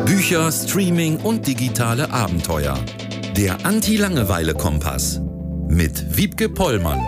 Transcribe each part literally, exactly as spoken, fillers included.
Bücher, Streaming und digitale Abenteuer. Der Anti-Langeweile-Kompass mit Wiebke Pollmann.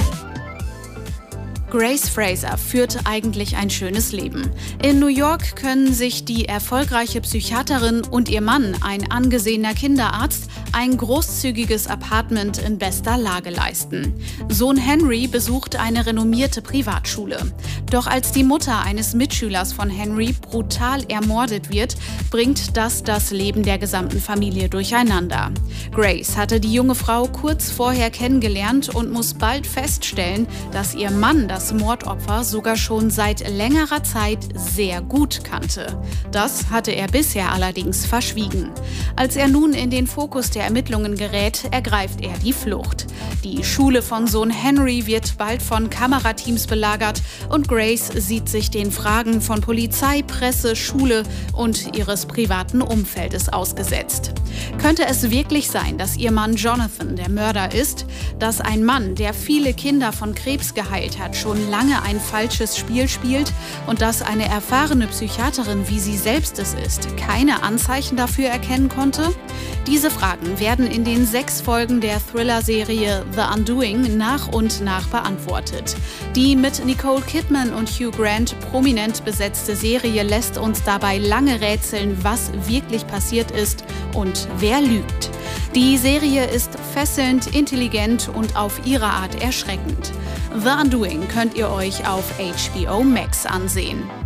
Grace Fraser führt eigentlich ein schönes Leben. In New York können sich die erfolgreiche Psychiaterin und ihr Mann, ein angesehener Kinderarzt, ein großzügiges Apartment in bester Lage leisten. Sohn Henry besucht eine renommierte Privatschule. Doch als die Mutter eines Mitschülers von Henry brutal ermordet wird, bringt das das Leben der gesamten Familie durcheinander. Grace hatte die junge Frau kurz vorher kennengelernt und muss bald feststellen, dass ihr Mann das das Mordopfer sogar schon seit längerer Zeit sehr gut kannte. Das hatte er bisher allerdings verschwiegen. Als er nun in den Fokus der Ermittlungen gerät, ergreift er die Flucht. Die Schule von Sohn Henry wird bald von Kamerateams belagert und Grace sieht sich den Fragen von Polizei, Presse, Schule und ihres privaten Umfeldes ausgesetzt. Könnte es wirklich sein, dass ihr Mann Jonathan der Mörder ist? Dass ein Mann, der viele Kinder von Krebs geheilt hat, schon lange ein falsches Spiel spielt und dass eine erfahrene Psychiaterin, wie sie selbst es ist, keine Anzeichen dafür erkennen konnte? Diese Fragen werden in den sechs Folgen der Thriller-Serie The Undoing nach und nach beantwortet. Die mit Nicole Kidman und Hugh Grant prominent besetzte Serie lässt uns dabei lange rätseln, was wirklich passiert ist und wer lügt. Die Serie ist fesselnd, intelligent und auf ihre Art erschreckend. The Undoing könnt ihr euch auf H B O Max ansehen.